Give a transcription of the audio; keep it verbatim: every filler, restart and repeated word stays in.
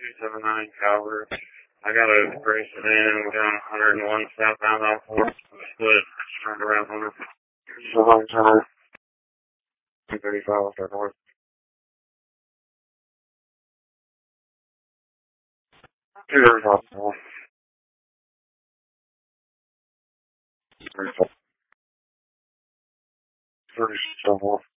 two seven nine Calvert. I got a race it in. We're down one hundred one southbound off four. Split. Turned around one hundred. So long time. two thirty-five off that north. two thirty-five north. thirty-five. thirty-seven north.